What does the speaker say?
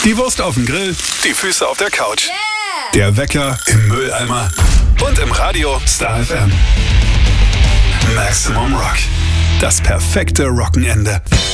Die Wurst auf dem Grill, die Füße auf der Couch. Yeah! Der Wecker im Mülleimer und im Radio Star FM. Maximum Rock. Das perfekte Rockenende.